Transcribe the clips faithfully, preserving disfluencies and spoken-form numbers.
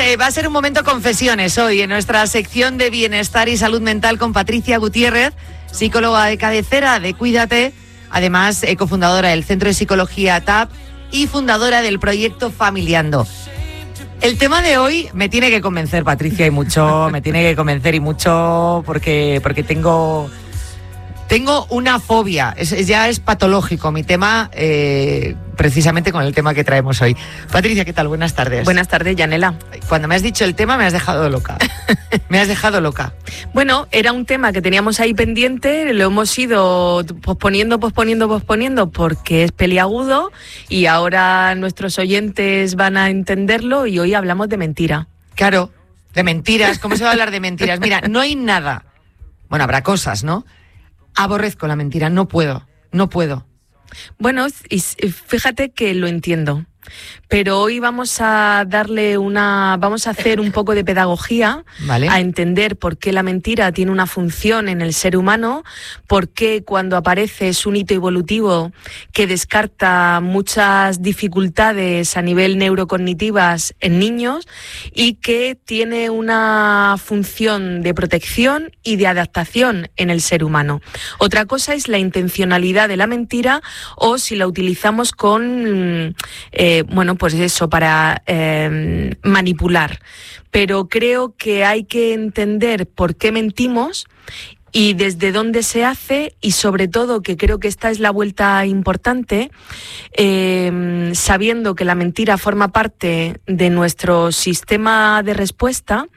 eh, va a ser un momento confesiones hoy en nuestra sección de bienestar y salud mental con Patricia Gutiérrez, psicóloga de cabecera de Cuídate, además eh, cofundadora del Centro de Psicología T A P y fundadora del proyecto Familiando. El tema de hoy me tiene que convencer, Patricia, y mucho, me tiene que convencer y mucho porque, porque tengo... Tengo una fobia, es, ya es patológico mi tema, eh, precisamente con el tema que traemos hoy. Patricia, ¿qué tal? Buenas tardes. Buenas tardes, Yanela. Cuando me has dicho el tema me has dejado loca. Me has dejado loca. Bueno, era un tema que teníamos ahí pendiente, lo hemos ido posponiendo, posponiendo, posponiendo porque es peliagudo y ahora nuestros oyentes van a entenderlo y hoy hablamos de mentira. Claro, de mentiras. ¿Cómo se va a hablar de mentiras? Mira, no hay nada. Bueno, habrá cosas, ¿no? Aborrezco la mentira, no puedo, no puedo. Bueno, y fíjate que lo entiendo, pero hoy vamos a darle una, vamos a hacer un poco de pedagogía, ¿vale? A entender por qué la mentira tiene una función en el ser humano, por qué cuando aparece es un hito evolutivo que descarta muchas dificultades a nivel neurocognitivas en niños y que tiene una función de protección y de adaptación en el ser humano. Otra cosa es la intencionalidad de la mentira o si la utilizamos con eh, bueno, pues eso, para eh, manipular. Pero creo que hay que entender por qué mentimos y desde dónde se hace y sobre todo, que creo que esta es la vuelta importante, eh, sabiendo que la mentira forma parte de nuestro sistema de respuesta,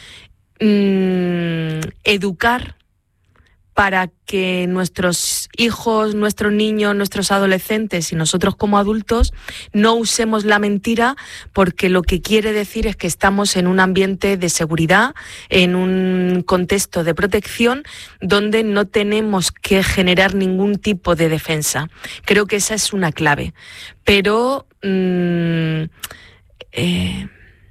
mmm, educar para que nuestros hijos, nuestros niños, nuestros adolescentes y nosotros como adultos no usemos la mentira porque lo que quiere decir es que estamos en un ambiente de seguridad, en un contexto de protección donde no tenemos que generar ningún tipo de defensa. Creo que esa es una clave. Pero... Mmm, eh,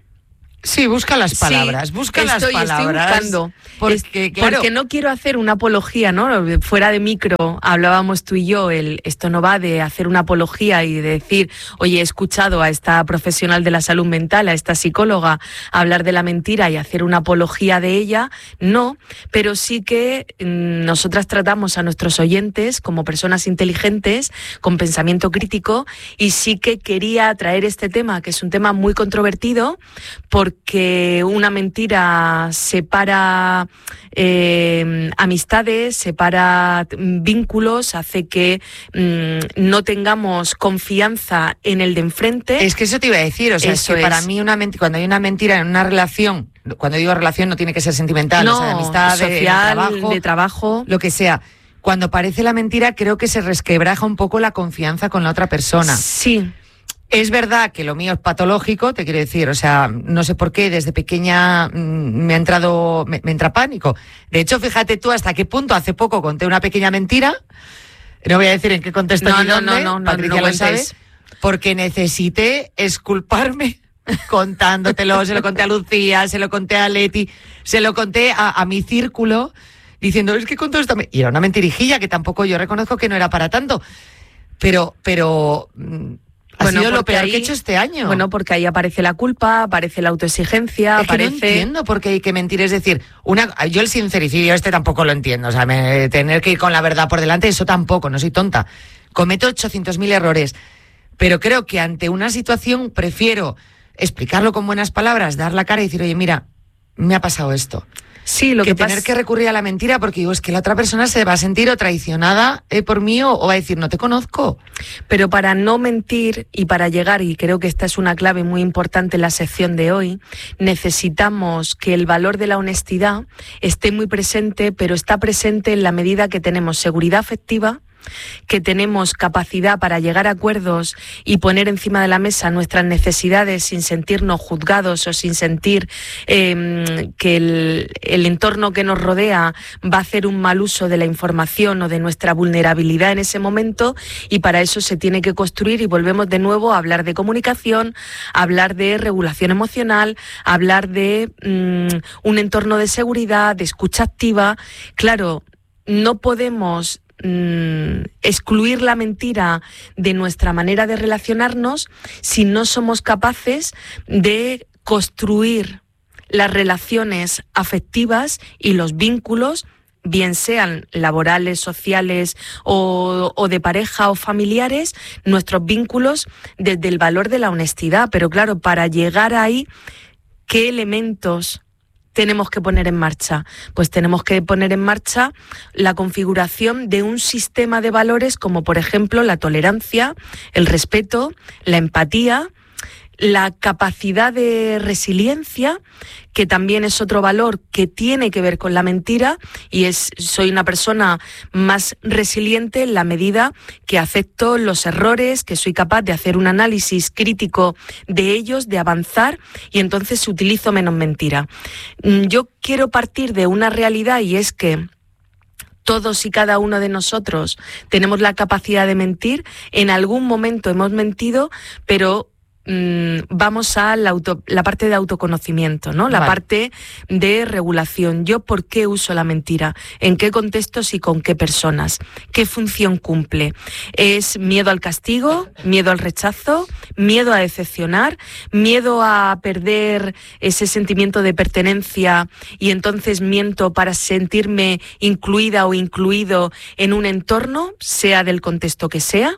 Sí, busca las palabras, sí, busca estoy, las palabras. Estoy buscando, porque, es, claro, porque no quiero hacer una apología, ¿no? Fuera de micro hablábamos tú y yo, el, esto no va de hacer una apología y de decir, oye, he escuchado a esta profesional de la salud mental, a esta psicóloga, hablar de la mentira y hacer una apología de ella, no, pero sí que mmm, nosotras tratamos a nuestros oyentes como personas inteligentes, con pensamiento crítico, y sí que quería traer este tema, que es un tema muy controvertido, porque que una mentira separa eh, amistades, separa vínculos, hace que mmm, no tengamos confianza en el de enfrente. Es que eso te iba a decir, o sea, eso es que es. Para mí una mentira, cuando hay una mentira en una relación, cuando digo relación no tiene que ser sentimental, no, o sea, de amistad, social, de, de trabajo, de trabajo, lo que sea. Cuando aparece la mentira, creo que se resquebraja un poco la confianza con la otra persona. Sí. Es verdad que lo mío es patológico, te quiero decir, o sea, no sé por qué, desde pequeña mmm, me ha entrado, me, me entra pánico. De hecho, fíjate tú hasta qué punto, hace poco conté una pequeña mentira, no voy a decir en qué contexto no, ni no, dónde, no, no, Patricia no, no lo sabe, porque necesité exculparme contándotelo, se lo conté a Lucía, se lo conté a Leti, se lo conté a, a mi círculo, diciendo, es que con todo esto... Me... Y era una mentirijilla que tampoco, yo reconozco que no era para tanto, pero... pero Ha bueno, sido lo peor ahí, que he hecho este año. Bueno, porque ahí aparece la culpa, aparece la autoexigencia, es que aparece... no entiendo por qué hay que mentir, es decir, una, yo el sincericidio este tampoco lo entiendo, o sea, me, tener que ir con la verdad por delante, eso tampoco, no soy tonta. Cometo ochocientos mil errores, pero creo que ante una situación prefiero explicarlo con buenas palabras, dar la cara y decir, oye, mira, me ha pasado esto. Sí, lo que, que tener pasa... que recurrir a la mentira porque digo, es que la otra persona se va a sentir o traicionada eh, por mí o, o va a decir, no te conozco. Pero para no mentir y para llegar, y creo que esta es una clave muy importante en la sección de hoy, necesitamos que el valor de la honestidad esté muy presente, pero está presente en la medida que tenemos seguridad afectiva, que tenemos capacidad para llegar a acuerdos y poner encima de la mesa nuestras necesidades sin sentirnos juzgados o sin sentir eh, que el, el entorno que nos rodea va a hacer un mal uso de la información o de nuestra vulnerabilidad en ese momento, y para eso se tiene que construir, y volvemos de nuevo a hablar de comunicación, a hablar de regulación emocional, a hablar de mmm, un entorno de seguridad, de escucha activa. Claro, no podemos excluir la mentira de nuestra manera de relacionarnos si no somos capaces de construir las relaciones afectivas y los vínculos, bien sean laborales, sociales o, o de pareja o familiares, nuestros vínculos desde el valor de la honestidad. Pero claro, para llegar ahí, ¿qué elementos tenemos que poner en marcha? Pues tenemos que poner en marcha la configuración de un sistema de valores como, por ejemplo, la tolerancia, el respeto, la empatía, la capacidad de resiliencia, que también es otro valor que tiene que ver con la mentira, y es soy una persona más resiliente en la medida que acepto los errores, que soy capaz de hacer un análisis crítico de ellos, de avanzar, y entonces utilizo menos mentira. Yo quiero partir de una realidad, y es que todos y cada uno de nosotros tenemos la capacidad de mentir. En algún momento hemos mentido, pero vamos a la, auto, la parte de autoconocimiento, ¿no? La vale. parte de regulación. ¿Yo por qué uso la mentira? ¿En qué contextos y con qué personas? ¿Qué función cumple? ¿Es miedo al castigo? ¿Miedo al rechazo? ¿Miedo a decepcionar? ¿Miedo a perder ese sentimiento de pertenencia y entonces miento para sentirme incluida o incluido en un entorno, sea del contexto que sea?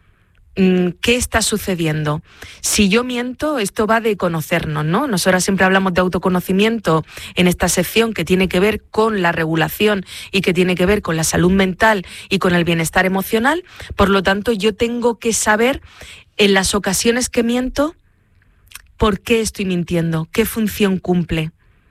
¿Qué está sucediendo? Si yo miento, esto va de conocernos, ¿no? Nosotros siempre hablamos de autoconocimiento en esta sección, que tiene que ver con la regulación y que tiene que ver con la salud mental y con el bienestar emocional. Por lo tanto, yo tengo que saber en las ocasiones que miento por qué estoy mintiendo, qué función cumple.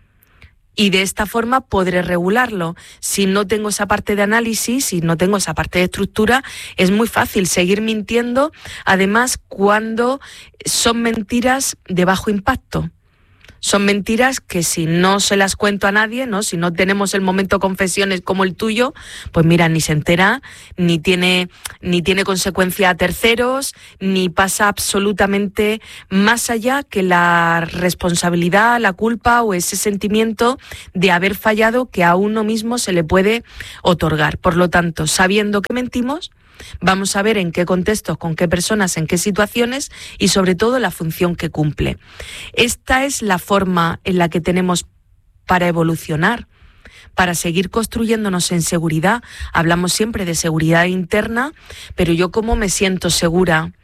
Y de esta forma podré regularlo. Si no tengo esa parte de análisis, si no tengo esa parte de estructura, es muy fácil seguir mintiendo, además cuando son mentiras de bajo impacto. Son mentiras que si no se las cuento a nadie, ¿no? Si no tenemos el momento confesiones como el tuyo, pues mira, ni se entera, ni tiene, ni tiene consecuencia a terceros, ni pasa absolutamente más allá que la responsabilidad, la culpa o ese sentimiento de haber fallado que a uno mismo se le puede otorgar. Por lo tanto, sabiendo que mentimos, vamos a ver en qué contextos, con qué personas, en qué situaciones y sobre todo la función que cumple. Esta es la forma en la que tenemos para evolucionar, para seguir construyéndonos en seguridad. Hablamos siempre de seguridad interna, pero yo cómo me siento segura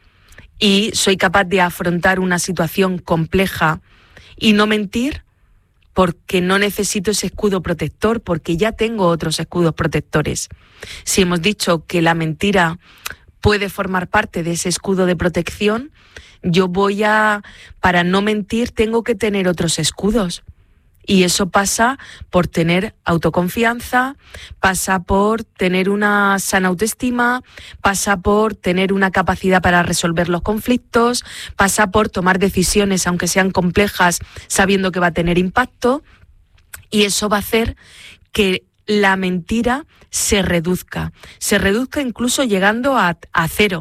y soy capaz de afrontar una situación compleja y no mentir, porque no necesito ese escudo protector, porque ya tengo otros escudos protectores. Si hemos dicho que la mentira puede formar parte de ese escudo de protección, yo voy a, para no mentir, tengo que tener otros escudos. Y eso pasa por tener autoconfianza, pasa por tener una sana autoestima, pasa por tener una capacidad para resolver los conflictos, pasa por tomar decisiones, aunque sean complejas, sabiendo que va a tener impacto. Y eso va a hacer que la mentira se reduzca, se reduzca incluso llegando a, a cero,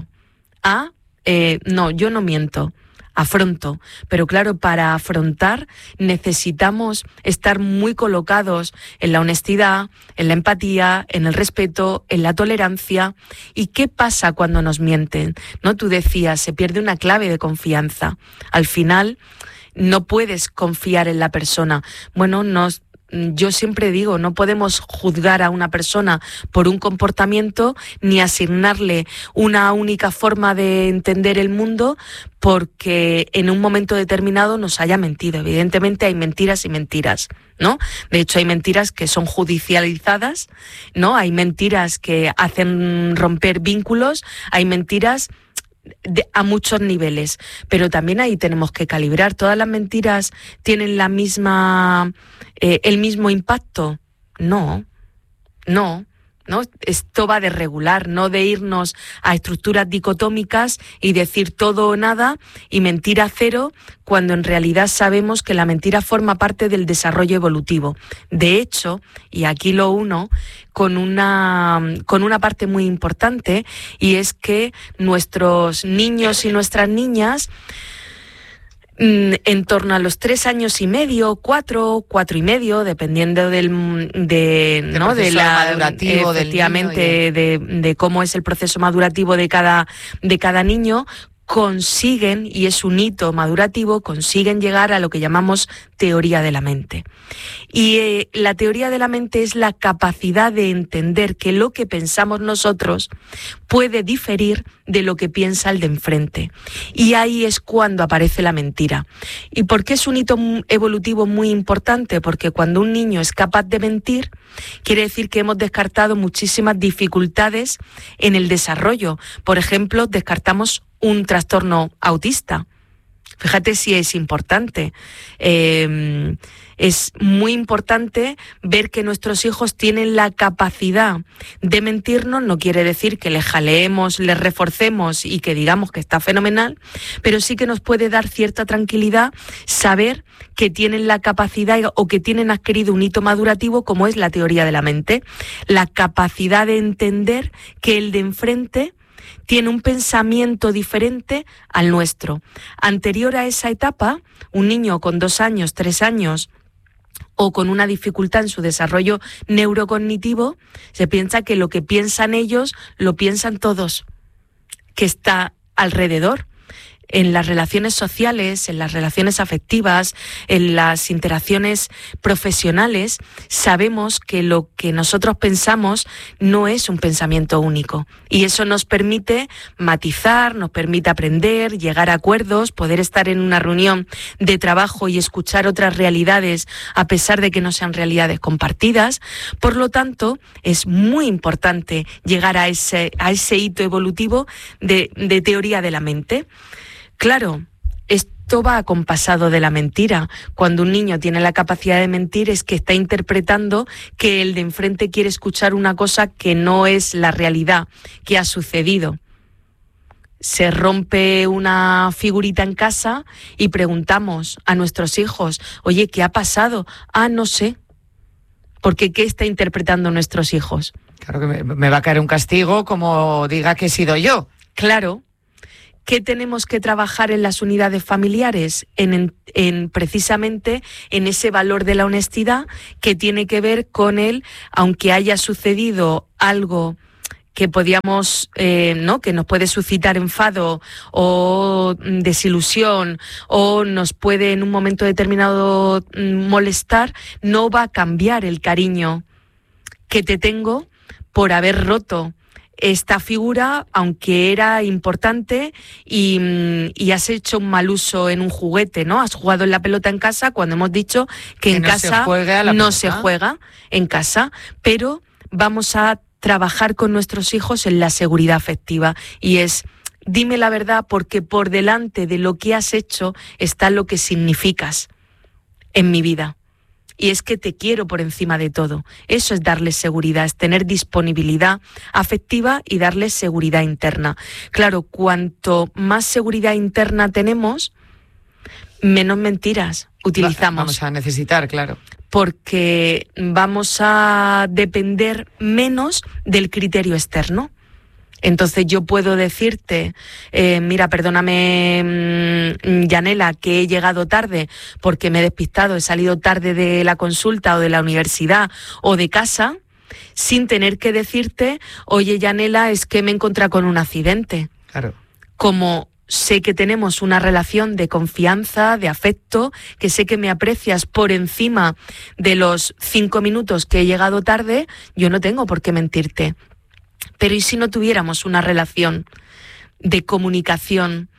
a eh, no, yo no miento. Afronto, pero claro, para afrontar necesitamos estar muy colocados en la honestidad, en la empatía, en el respeto, en la tolerancia. ¿Y qué pasa cuando nos mienten? ¿No? Tú decías, se pierde una clave de confianza. Al final no puedes confiar en la persona. Bueno, nos Yo siempre digo, no podemos juzgar a una persona por un comportamiento ni asignarle una única forma de entender el mundo porque en un momento determinado nos haya mentido. Evidentemente hay mentiras y mentiras, ¿no? De hecho hay mentiras que son judicializadas, ¿no? Hay mentiras que hacen romper vínculos, hay mentiras De, a muchos niveles, pero también ahí tenemos que calibrar. ¿Todas las mentiras tienen la misma, eh, el mismo impacto? No, no, no. Esto va de regular, no de irnos a estructuras dicotómicas y decir todo o nada y mentira cero, cuando en realidad sabemos que la mentira forma parte del desarrollo evolutivo. De hecho, y aquí lo uno con una, con una parte muy importante, y es que nuestros niños y nuestras niñas, en torno a los tres años y medio, cuatro, cuatro y medio, dependiendo del de, de ¿no? de la madurativo efectivamente del niño y... de, de cómo es el proceso madurativo de cada de cada niño, consiguen, y es un hito madurativo, consiguen llegar a lo que llamamos teoría de la mente. Y eh, la teoría de la mente es la capacidad de entender que lo que pensamos nosotros puede diferir de lo que piensa el de enfrente. Y ahí es cuando aparece la mentira. ¿Y por qué es un hito evolutivo muy importante? Porque cuando un niño es capaz de mentir, quiere decir que hemos descartado muchísimas dificultades en el desarrollo. Por ejemplo, descartamos un trastorno autista. Fíjate si es importante. Eh, es muy importante ver que nuestros hijos tienen la capacidad de mentirnos. No quiere decir que les jaleemos, les reforcemos y que digamos que está fenomenal, pero sí que nos puede dar cierta tranquilidad saber que tienen la capacidad o que tienen adquirido un hito madurativo como es la teoría de la mente. La capacidad de entender que el de enfrente tiene un pensamiento diferente al nuestro. Anterior a esa etapa, un niño con dos años, tres años o con una dificultad en su desarrollo neurocognitivo, se piensa que lo que piensan ellos lo piensan todos, que está alrededor. En las relaciones sociales, en las relaciones afectivas, en las interacciones profesionales, sabemos que lo que nosotros pensamos no es un pensamiento único. Y eso nos permite matizar, nos permite aprender, llegar a acuerdos, poder estar en una reunión de trabajo y escuchar otras realidades a pesar de que no sean realidades compartidas. Por lo tanto, es muy importante llegar a ese, a ese hito evolutivo de, de teoría de la mente. Claro, esto va acompasado de la mentira. Cuando un niño tiene la capacidad de mentir es que está interpretando que el de enfrente quiere escuchar una cosa que no es la realidad, que ha sucedido. Se rompe una figurita en casa y preguntamos a nuestros hijos, oye, ¿qué ha pasado? Ah, no sé. Porque ¿qué está interpretando nuestros hijos? Claro que me, me va a caer un castigo como diga que he sido yo. Claro. ¿Qué tenemos que trabajar en las unidades familiares? En, en, en precisamente en ese valor de la honestidad que tiene que ver con el, aunque haya sucedido algo que podíamos, eh, ¿no? que nos puede suscitar enfado o desilusión o nos puede en un momento determinado molestar, no va a cambiar el cariño que te tengo por haber roto esta figura, aunque era importante y, y has hecho un mal uso en un juguete, ¿no? Has jugado en la pelota en casa cuando hemos dicho que, que en no casa se no se juega en casa, pero vamos a trabajar con nuestros hijos en la seguridad afectiva y es, dime la verdad porque por delante de lo que has hecho está lo que significas en mi vida. Y es que te quiero por encima de todo. Eso es darles seguridad, es tener disponibilidad afectiva y darles seguridad interna. Claro, cuanto más seguridad interna tenemos, menos mentiras utilizamos. Vamos a necesitar, claro. Porque vamos a depender menos del criterio externo. Entonces yo puedo decirte, eh, mira, perdóname, mmm, Yanela, que he llegado tarde porque me he despistado, he salido tarde de la consulta o de la universidad o de casa, sin tener que decirte, oye, Yanela, es que me he encontrado con un accidente. Claro. Como sé que tenemos una relación de confianza, de afecto, que sé que me aprecias por encima de los cinco minutos que he llegado tarde, yo no tengo por qué mentirte. Pero ¿y si no tuviéramos una relación de comunicación,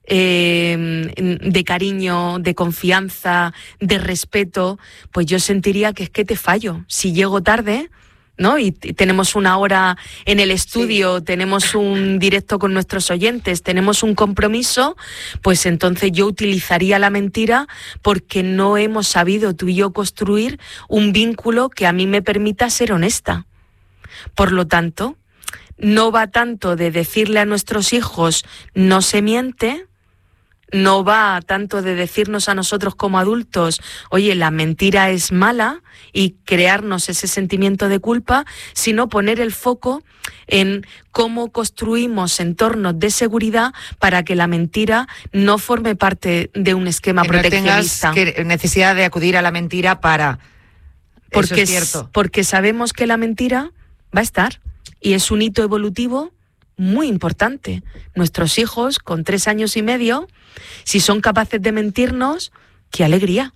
eh, de cariño, de confianza, de respeto? Pues yo sentiría que es que te fallo. Si llego tarde, ¿no? Y t- tenemos una hora en el estudio, sí. Tenemos un directo con nuestros oyentes, tenemos un compromiso, pues entonces yo utilizaría la mentira porque no hemos sabido tú y yo construir un vínculo que a mí me permita ser honesta. Por lo tanto, no va tanto de decirle a nuestros hijos no se miente, no va tanto de decirnos a nosotros como adultos, oye, la mentira es mala y crearnos ese sentimiento de culpa, sino poner el foco en cómo construimos entornos de seguridad para que la mentira no forme parte de un esquema que proteccionista. No tengas que, necesidad de acudir a la mentira para... Porque, Eso es cierto. Porque sabemos que la mentira va a estar y es un hito evolutivo muy importante. Nuestros hijos, con tres años y medio, si son capaces de mentirnos, ¡qué alegría!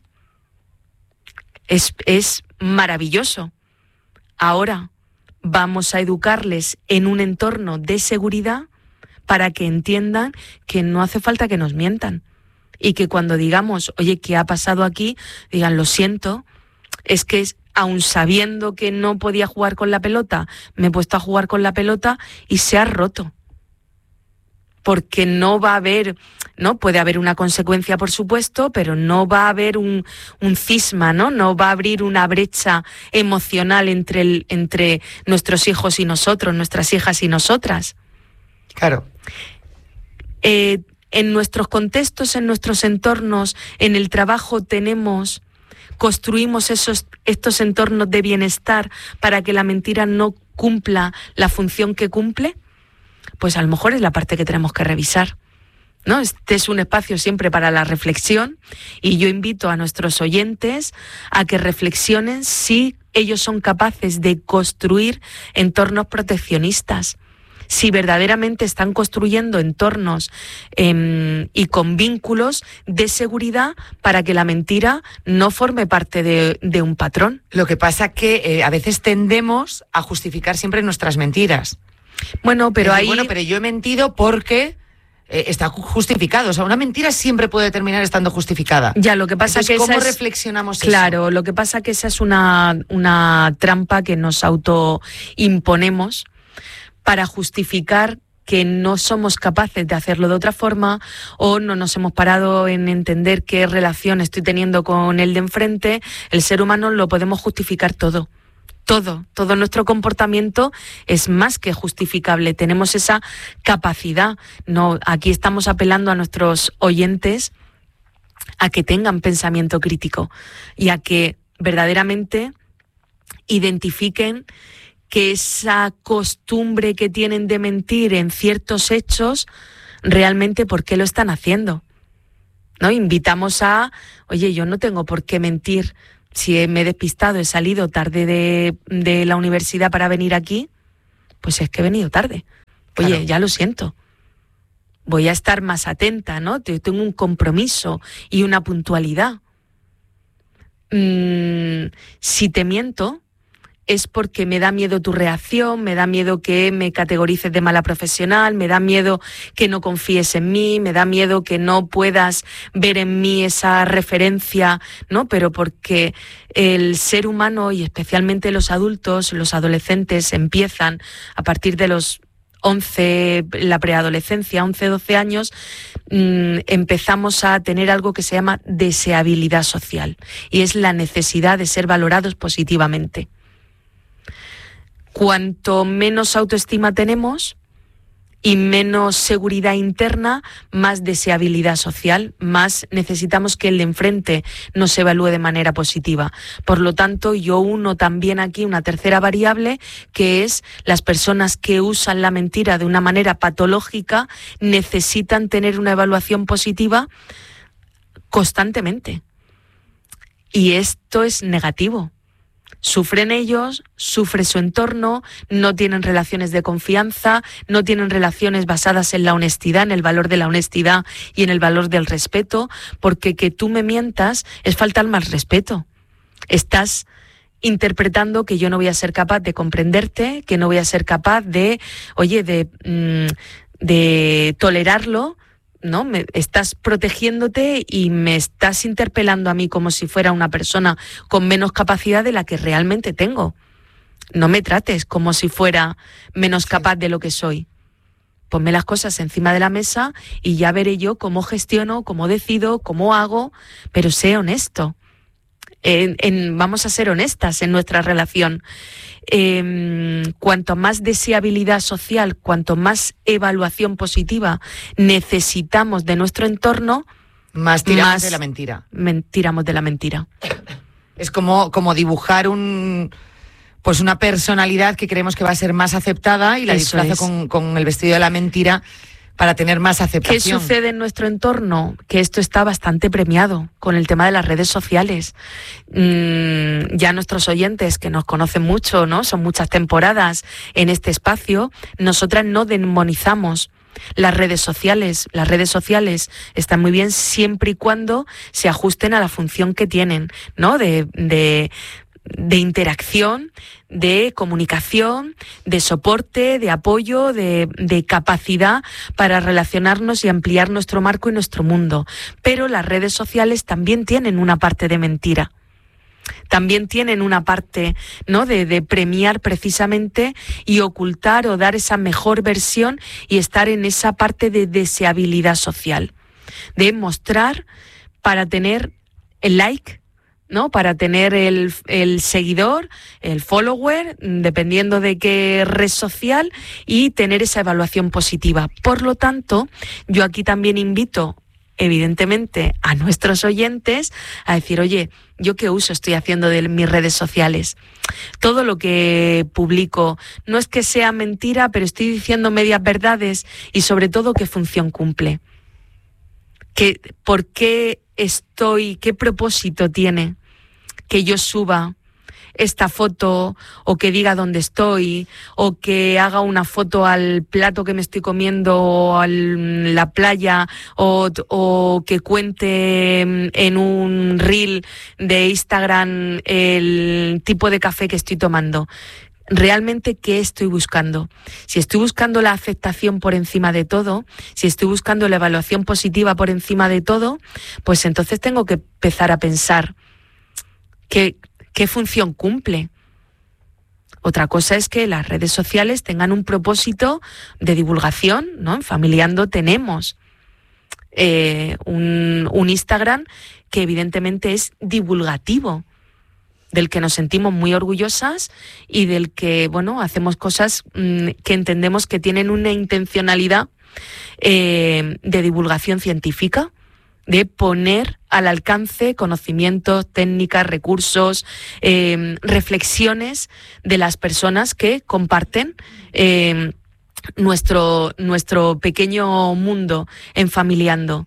Es, es maravilloso. Ahora vamos a educarles en un entorno de seguridad para que entiendan que no hace falta que nos mientan. Y que cuando digamos, oye, ¿qué ha pasado aquí?, digan, lo siento, es que es, aun sabiendo que no podía jugar con la pelota, me he puesto a jugar con la pelota y se ha roto. Porque no va a haber, ¿no? Puede haber una consecuencia, por supuesto, pero no va a haber un, un cisma, ¿no? No va a abrir una brecha emocional entre, el, entre nuestros hijos y nosotros, nuestras hijas y nosotras. Claro. Eh, en nuestros contextos, en nuestros entornos, en el trabajo tenemos, construimos esos, estos entornos de bienestar para que la mentira no cumpla la función que cumple. Pues a lo mejor es la parte que tenemos que revisar, ¿no? Este es un espacio siempre para la reflexión y yo invito a nuestros oyentes a que reflexionen si ellos son capaces de construir entornos proteccionistas, si verdaderamente están construyendo entornos eh, y con vínculos de seguridad para que la mentira no forme parte de, de un patrón. Lo que pasa es que eh, a veces tendemos a justificar siempre nuestras mentiras. Bueno, pero ahí... Bueno, pero yo he mentido porque eh, está justificado. O sea, una mentira siempre puede terminar estando justificada. Ya, lo que pasa Entonces, que ¿cómo esa es... reflexionamos Claro, eso? lo que pasa que esa es una, una trampa que nos autoimponemos para justificar que no somos capaces de hacerlo de otra forma o no nos hemos parado en entender qué relación estoy teniendo con el de enfrente. El ser humano lo podemos justificar todo. Todo, todo nuestro comportamiento es más que justificable. Tenemos esa capacidad. No, aquí estamos apelando a nuestros oyentes a que tengan pensamiento crítico y a que verdaderamente identifiquen que esa costumbre que tienen de mentir en ciertos hechos, realmente por qué lo están haciendo, ¿no? Invitamos a, oye, yo no tengo por qué mentir. Si me he despistado, he salido tarde de, de la universidad para venir aquí, pues es que he venido tarde. Oye, claro, ya lo siento. Voy a estar más atenta, ¿no? Tengo un compromiso y una puntualidad. Mm, si te miento, es porque me da miedo tu reacción, me da miedo que me categorices de mala profesional, me da miedo que no confíes en mí, me da miedo que no puedas ver en mí esa referencia, ¿no? Pero porque el ser humano y especialmente los adultos, los adolescentes empiezan a partir de los once, la preadolescencia, once, doce años, mmm, empezamos a tener algo que se llama deseabilidad social y es la necesidad de ser valorados positivamente. Cuanto menos autoestima tenemos y menos seguridad interna, más deseabilidad social, más necesitamos que el de enfrente nos evalúe de manera positiva. Por lo tanto, yo uno también aquí una tercera variable, que es las personas que usan la mentira de una manera patológica necesitan tener una evaluación positiva constantemente. Y esto es negativo. Sufren ellos, sufre su entorno, no tienen relaciones de confianza, no tienen relaciones basadas en la honestidad, en el valor de la honestidad y en el valor del respeto, porque que tú me mientas es faltarme al respeto. Estás interpretando que yo no voy a ser capaz de comprenderte, que no voy a ser capaz de, oye, de, de tolerarlo, ¿no? Me estás protegiéndote y me estás interpelando a mí como si fuera una persona con menos capacidad de la que realmente tengo. No me trates como si fuera menos capaz de lo que soy. Ponme las cosas encima de la mesa y ya veré yo cómo gestiono, cómo decido, cómo hago, pero sé honesto. En, en, vamos a ser honestas en nuestra relación. Eh, cuanto más deseabilidad social, cuanto más evaluación positiva necesitamos de nuestro entorno, más tiramos más de la mentira. Men- tiramos de la mentira. Es como, como dibujar un, pues una personalidad que creemos que va a ser más aceptada y la Eso disfrazo es. con, con el vestido de la mentira para tener más aceptación. ¿Qué sucede en nuestro entorno? Que esto está bastante premiado con el tema de las redes sociales. Mm, ya nuestros oyentes, que nos conocen mucho, ¿no? Son muchas temporadas en este espacio, nosotras no demonizamos las redes sociales. Las redes sociales están muy bien siempre y cuando se ajusten a la función que tienen, ¿no? De, de, de interacción, de comunicación, de soporte, de apoyo, de, de capacidad para relacionarnos y ampliar nuestro marco y nuestro mundo. Pero las redes sociales también tienen una parte de mentira. También tienen una parte, ¿no?, de, de premiar precisamente y ocultar o dar esa mejor versión y estar en esa parte de deseabilidad social, de mostrar para tener el like, ¿no?, para tener el, el seguidor, el follower, dependiendo de qué red social, y tener esa evaluación positiva. Por lo tanto, yo aquí también invito, evidentemente, a nuestros oyentes a decir, oye, ¿yo qué uso estoy haciendo de mis redes sociales? Todo lo que publico no es que sea mentira, pero estoy diciendo medias verdades y sobre todo qué función cumple. ¿Qué, ¿Por qué estoy, qué propósito tiene que yo suba esta foto, o que diga dónde estoy, o que haga una foto al plato que me estoy comiendo, o a la playa, o, o que cuente en un reel de Instagram el tipo de café que estoy tomando? ¿Realmente qué estoy buscando? Si estoy buscando la aceptación por encima de todo, si estoy buscando la evaluación positiva por encima de todo, pues entonces tengo que empezar a pensar que ¿qué función cumple? Otra cosa es que las redes sociales tengan un propósito de divulgación, ¿no? En Familiando tenemos eh, un, un Instagram que evidentemente es divulgativo, del que nos sentimos muy orgullosas y del que, bueno, hacemos cosas mmm, que entendemos que tienen una intencionalidad eh, de divulgación científica, de poner al alcance conocimientos, técnicas, recursos, eh, reflexiones de las personas que comparten eh, nuestro, nuestro pequeño mundo en Familiando.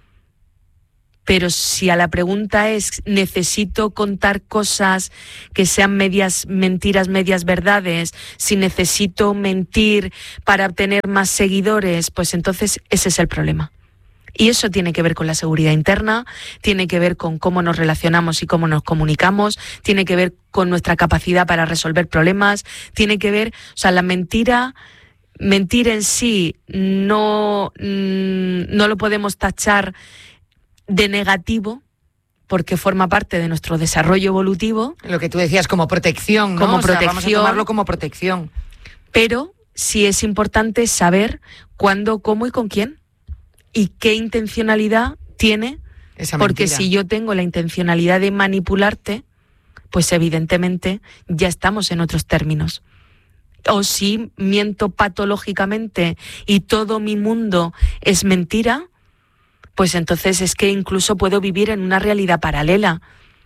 Pero si a la pregunta es, ¿necesito contar cosas que sean medias mentiras, medias verdades? Si necesito mentir para obtener más seguidores, pues entonces ese es el problema. Y eso tiene que ver con la seguridad interna, tiene que ver con cómo nos relacionamos y cómo nos comunicamos, tiene que ver con nuestra capacidad para resolver problemas, tiene que ver, o sea, la mentira, mentir en sí no, no lo podemos tachar de negativo, porque forma parte de nuestro desarrollo evolutivo. Lo que tú decías, como protección, ¿no? Como o sea, protección. Vamos a tomarlo como protección. Pero sí es importante saber cuándo, cómo y con quién. ¿Y qué intencionalidad tiene? Esa Porque mentira. si yo tengo la intencionalidad de manipularte, pues evidentemente ya estamos en otros términos. O si miento patológicamente y todo mi mundo es mentira, pues entonces es que incluso puedo vivir en una realidad paralela.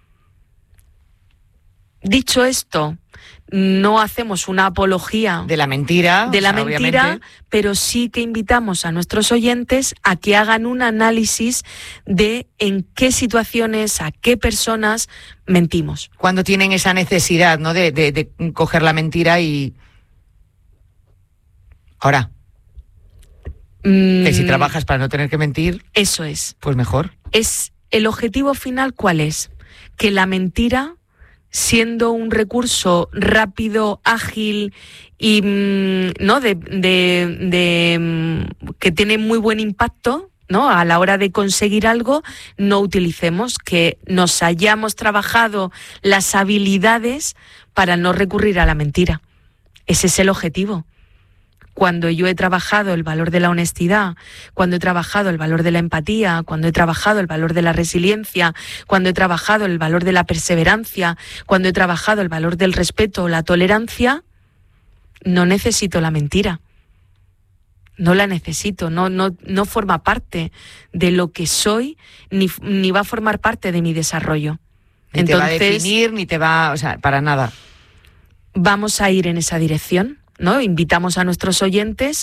Dicho esto, no hacemos una apología de la mentira, de la o sea, mentira, obviamente. Pero sí que invitamos a nuestros oyentes a que hagan un análisis de en qué situaciones, a qué personas mentimos. Cuando tienen esa necesidad, ¿no?, de, de, de coger la mentira y... Ahora, Mm, que si trabajas para no tener que mentir, eso es. pues mejor. Es el objetivo final, ¿cuál es? Que la mentira, siendo un recurso rápido, ágil y no de, de, de que tiene muy buen impacto, ¿no?, a la hora de conseguir algo, no utilicemos, que nos hayamos trabajado las habilidades para no recurrir a la mentira. Ese es el objetivo. Cuando yo he trabajado el valor de la honestidad, cuando he trabajado el valor de la empatía, cuando he trabajado el valor de la resiliencia, cuando he trabajado el valor de la perseverancia, cuando he trabajado el valor del respeto o la tolerancia, no necesito la mentira. No la necesito, no, no, no forma parte de lo que soy, ni, ni va a formar parte de mi desarrollo. Ni Entonces, te va a definir, ni te va... O sea, para nada. Vamos a ir en esa dirección, ¿no? Invitamos a nuestros oyentes,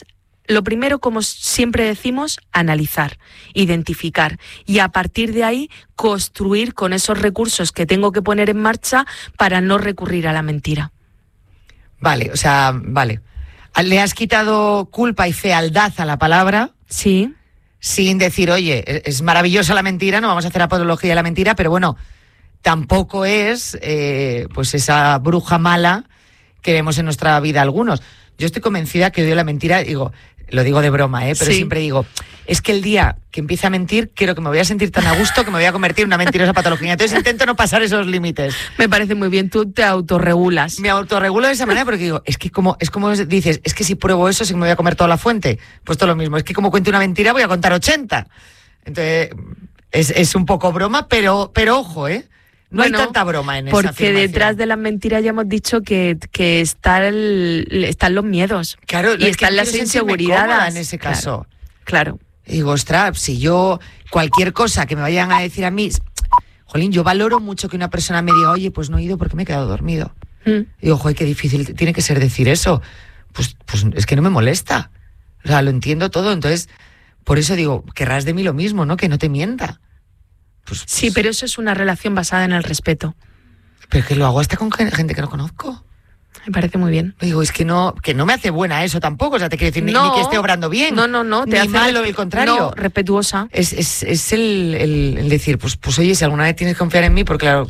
lo primero, como siempre decimos, analizar, identificar y a partir de ahí construir con esos recursos que tengo que poner en marcha para no recurrir a la mentira. Vale, o sea, vale. Le has quitado culpa y fealdad a la palabra. Sí. Sin decir, oye, es maravillosa la mentira, no vamos a hacer apología de la mentira, pero bueno, tampoco es eh, pues esa bruja mala que vemos en nuestra vida algunos. Yo estoy convencida que odio la mentira, digo, lo digo de broma, ¿eh? Pero sí. siempre digo, es que el día que empiece a mentir, creo que me voy a sentir tan a gusto que me voy a convertir en una mentirosa patología. Entonces intento no pasar esos límites. Me parece muy bien, tú te autorregulas. Me autorregulo de esa manera porque digo, es que como, es como dices, es que si pruebo eso, sí que me voy a comer toda la fuente. Pues todo lo mismo, es que como cuento una mentira voy a contar ochenta. Entonces, es, es un poco broma, pero, pero ojo, ¿eh? No bueno, hay tanta broma en esa porque afirmación. Detrás de las mentiras ya hemos dicho que, que está el, están los miedos. Claro, y están las inseguridades. En ese caso. Claro. claro. Y digo, ostras, si yo, cualquier cosa que me vayan a decir a mí, jolín, yo valoro mucho que una persona me diga, oye, pues no he ido porque me he quedado dormido. Mm. Y digo, joder, qué difícil tiene que ser decir eso. Pues, pues es que no me molesta. O sea, lo entiendo todo. Entonces, por eso digo, querrás de mí lo mismo, ¿no? Que no te mienta. Pues, pues, sí, pero eso es una relación basada en el respeto. Pero que lo hago hasta con gente que no conozco. Me parece muy bien. Digo, es que no, que no me hace buena eso tampoco. O sea, te quiero decir, ni, no, ni que esté obrando bien. No, no, no. Te ni hace malo, el contrario. No, respetuosa. Es, es, es el, el, el decir, pues, pues oye, si alguna vez tienes que confiar en mí, porque claro,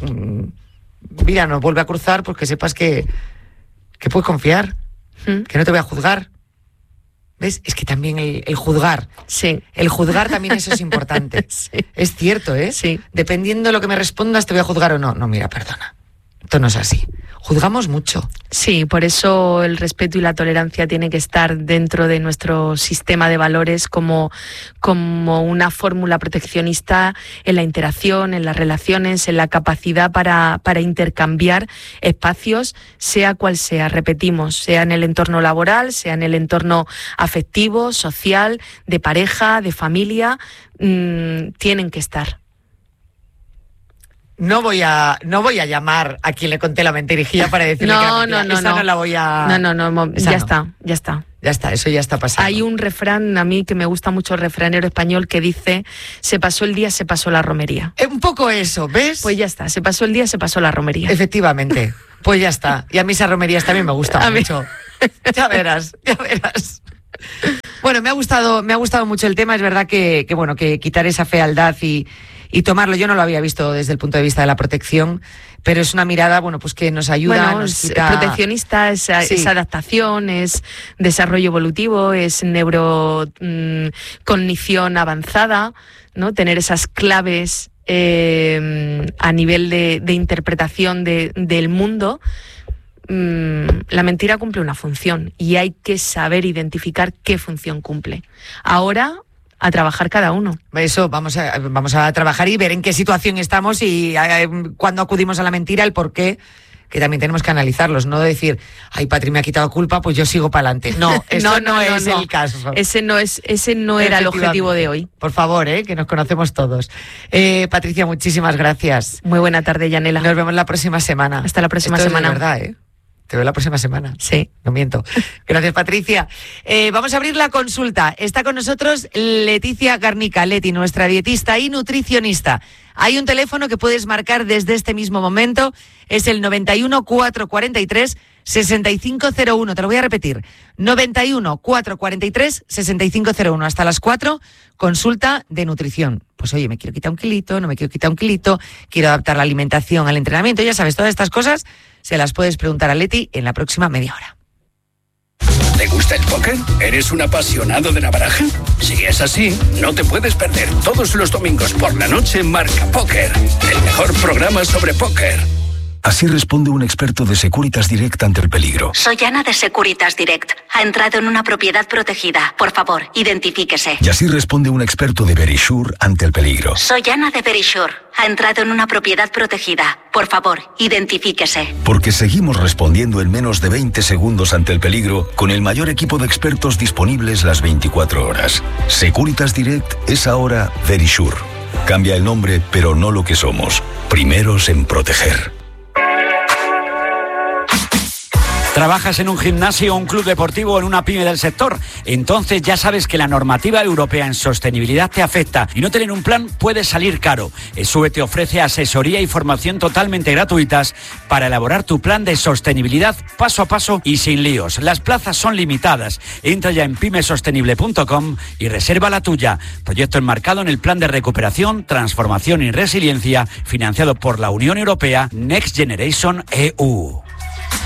vida nos vuelve a cruzar, pues que sepas que, que puedes confiar, ¿Mm? que no te voy a juzgar. ¿Ves? Es que también el, el juzgar. Sí. El juzgar también eso es importante. Sí. Es cierto, ¿eh? Sí. Dependiendo de lo que me respondas, te voy a juzgar o no. No, mira, perdona. Esto no es así. Juzgamos mucho. Sí, por eso el respeto y la tolerancia tienen que estar dentro de nuestro sistema de valores como, como una fórmula proteccionista en la interacción, en las relaciones, en la capacidad para, para intercambiar espacios, sea cual sea, repetimos, sea en el entorno laboral, sea en el entorno afectivo, social, de pareja, de familia, mmm, tienen que estar. No voy a no voy a llamar a quien le conté la mentirijilla para decirle no, que la mentira. No, no, esa no. no la voy a... No, no, no, ya no. está, ya está. Ya está, eso ya está pasando. Hay un refrán, a mí que me gusta mucho el refranero español, que dice, se pasó el día, se pasó la romería. Es un poco eso, ¿ves? Pues ya está, se pasó el día, se pasó la romería. Efectivamente, pues ya está. Y a mí esas romerías también me gustan a mucho. Mí... Ya verás, ya verás. Bueno, me ha gustado, me ha gustado mucho el tema. Es verdad que, que bueno, que quitar esa fealdad y... y tomarlo, yo no lo había visto desde el punto de vista de la protección, pero es una mirada, bueno, pues que nos ayuda, bueno, nos es quita... proteccionista, es, sí. es adaptación, es desarrollo evolutivo, es neurocognición mmm, avanzada, ¿no? Tener esas claves eh, a nivel de, de interpretación de, del mundo. Mm, la mentira cumple una función y hay que saber identificar qué función cumple. Ahora, a trabajar cada uno. Eso, vamos a, vamos a trabajar y ver en qué situación estamos y eh, cuando acudimos a la mentira, el por qué, que también tenemos que analizarlos, no decir, ay, Patri me ha quitado culpa, pues yo sigo para adelante. No, eso no, no, no es no. el caso. Ese no es, ese no era el objetivo de hoy. Por favor, eh, que nos conocemos todos. Eh, Patricia, muchísimas gracias. Muy buena tarde, Yanela. Nos vemos la próxima semana. Hasta la próxima Esto semana. Es de verdad, ¿eh? Te veo la próxima semana. Sí. No miento. Gracias, Patricia. Eh, vamos a abrir la consulta. Está con nosotros Leticia Garnica, Leti, nuestra dietista y nutricionista. Hay un teléfono que puedes marcar desde este mismo momento. Es el noventa y uno, cuatrocientos cuarenta y tres, sesenta y cinco cero uno. Te lo voy a repetir. noventa y uno, cuatrocientos cuarenta y tres, sesenta y cinco cero uno. Hasta las cuatro, consulta de nutrición. Pues oye, me quiero quitar un kilito, no me quiero quitar un kilito, quiero adaptar la alimentación al entrenamiento. Ya sabes, todas estas cosas se las puedes preguntar a Leti en la próxima media hora. ¿Te gusta el póker? ¿Eres un apasionado de la baraja? Si es así, no te puedes perder todos los domingos por la noche Marca Póker, el mejor programa sobre póker. Así responde un experto de Securitas Direct ante el peligro. Soy Ana de Securitas Direct. Ha entrado en una propiedad protegida. Por favor, identifíquese. Y así responde un experto de Verisure ante el peligro. Soy Ana de Verisure. Ha entrado en una propiedad protegida. Por favor, identifíquese. Porque seguimos respondiendo en menos de veinte segundos ante el peligro con el mayor equipo de expertos disponibles las veinticuatro horas. Securitas Direct es ahora Verisure. Cambia el nombre, pero no lo que somos. Primeros en proteger. ¿Trabajas en un gimnasio, un club deportivo o en una pyme del sector? Entonces ya sabes que la normativa europea en sostenibilidad te afecta y no tener un plan puede salir caro. ESUE te ofrece asesoría y formación totalmente gratuitas para elaborar tu plan de sostenibilidad paso a paso y sin líos. Las plazas son limitadas. Entra ya en pymesostenible punto com y reserva la tuya. Proyecto enmarcado en el Plan de Recuperación, Transformación y Resiliencia financiado por la Unión Europea Next Generation E U.